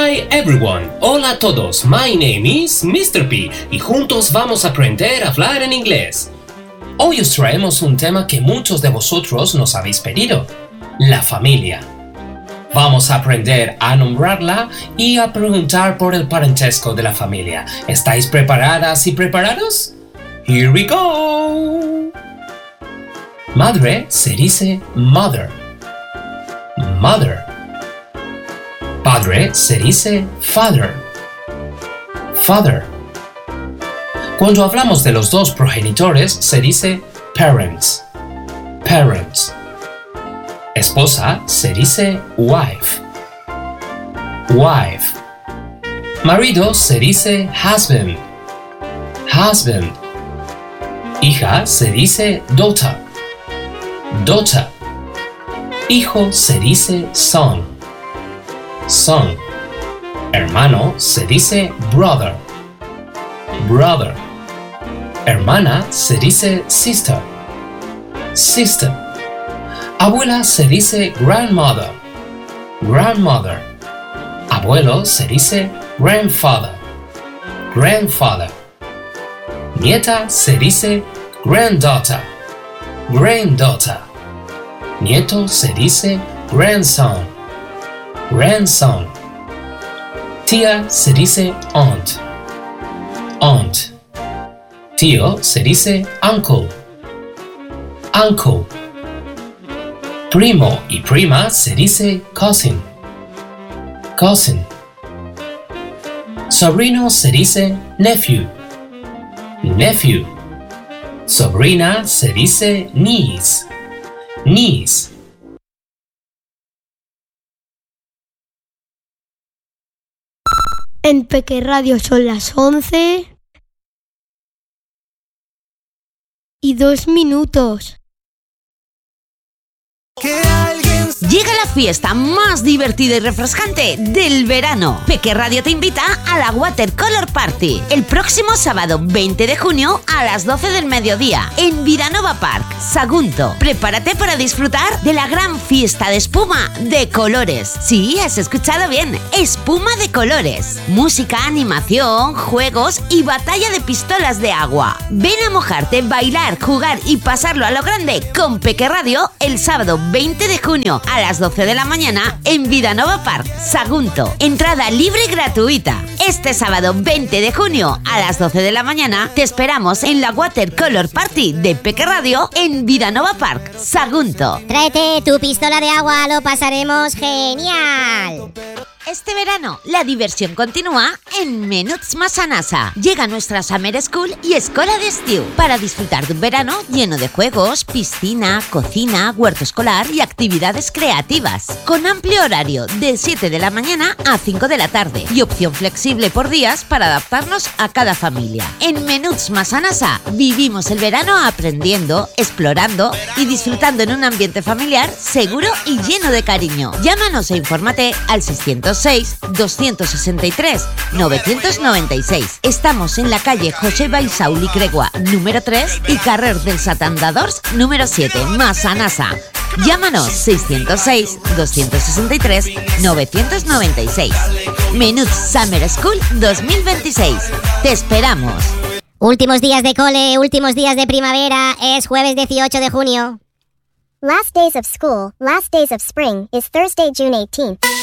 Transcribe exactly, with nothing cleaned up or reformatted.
Hi everyone, hola a todos, my name is mister P y juntos vamos a aprender a hablar en inglés. Hoy os traemos un tema que muchos de vosotros nos habéis pedido, la familia. Vamos a aprender a nombrarla y a preguntar por el parentesco de la familia. ¿Estáis preparadas y preparados? Here we go! Madre se dice mother. Mother. Padre se dice father. Father. Cuando hablamos de los dos progenitores se dice parents. Parents. Esposa se dice wife. Wife. Marido se dice husband. Husband. Hija se dice daughter. Daughter. Hijo se dice son. Son. Hermano se dice brother. Brother. Hermana se dice sister. Sister. Abuela se dice grandmother. Grandmother. Abuelo se dice grandfather. Grandfather. Nieta se dice granddaughter. Granddaughter. Nieto se dice grandson. Grandson. Tía se dice aunt. Aunt. Tío se dice uncle. Uncle. Primo y prima se dice cousin. Cousin. Sobrino se dice nephew. Nephew. Sobrina se dice niece. Niece. En Peque Radio son las once y dos minutos. Llega la fiesta más divertida y refrescante del verano. Peque Radio te invita a la Watercolor Party el próximo sábado veinte de junio a las doce del mediodía en Vidanova Park, Sagunto. Prepárate para disfrutar de la gran fiesta de espuma de colores. Sí, has escuchado bien, espuma de colores. Música, animación, juegos y batalla de pistolas de agua. Ven a mojarte, bailar, jugar y pasarlo a lo grande con Peque Radio el sábado veinte de junio a las doce de la mañana en Vidanova Park, Sagunto. Entrada libre y gratuita. Este sábado veinte de junio a las doce de la mañana te esperamos en la Watercolor Party de Peque Radio en Vidanova Park, Sagunto. Tráete tu pistola de agua, lo pasaremos genial. Este verano, la diversión continúa en Menuts Massanassa. Llega nuestra Summer School y Escola de Estiu para disfrutar de un verano lleno de juegos, piscina, cocina, huerto escolar y actividades creativas. Con amplio horario de siete de la mañana a cinco de la tarde y opción flexible por días para adaptarnos a cada familia. En Menuts Massanassa vivimos el verano aprendiendo, explorando y disfrutando en un ambiente familiar seguro y lleno de cariño. Llámanos e infórmate al seiscientos seis, doscientos sesenta y tres, novecientos noventa y seis. Estamos en la calle José Baisauli Cregua, número tres y Carrer dels Atandadors, número siete, Massanassa. Llámanos seiscientos seis, doscientos sesenta y tres, novecientos noventa y seis. Menuts Summer School dos mil veintiséis. Te esperamos. Últimos días de cole, últimos días de primavera, es jueves dieciocho de junio. Last days of school, last days of spring, is Thursday, June eighteenth.